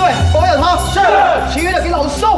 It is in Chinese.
保有他。是。其余的给老子收。